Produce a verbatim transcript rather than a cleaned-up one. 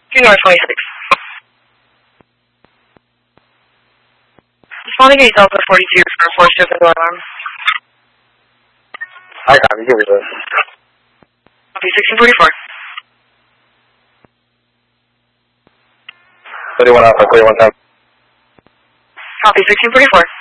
two North twenty-six. Responding eight Delta forty-two for four shift and door alarm. I got it. Give me this. Copy sixteen forty-four. thirty-one Alpha, thirty-one ten. Copy sixteen forty-four.